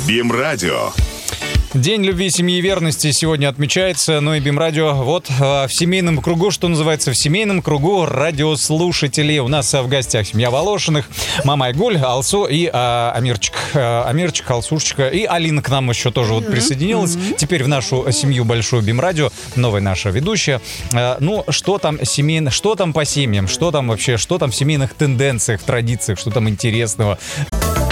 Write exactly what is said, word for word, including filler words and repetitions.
БИМ-радио. День любви, семьи и верности сегодня отмечается. Ну и БИМ-радио вот в семейном кругу, что называется, в семейном кругу радиослушателей. У нас в гостях семья Волошиных, мама Айгуль, Алсу и а, Амирчик. А, Амирчик, Алсушечка и Алина к нам еще тоже вот присоединилась. Теперь в нашу семью большую БИМ-радио, новая наша ведущая. А, ну, что там семейно, что там по семьям, что там вообще, что там в семейных тенденциях, в традициях, что там интересного?